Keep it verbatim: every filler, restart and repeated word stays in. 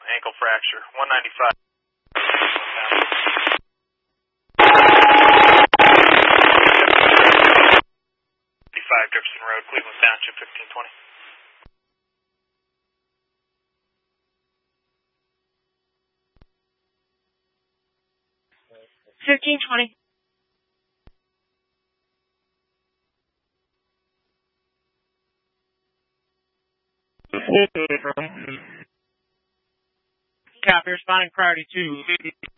ankle fracture. one ninety-five. fifty-five Jefferson Road, Cleveland Township, fifteen twenty. fifteen twenty. Copy, responding priority two.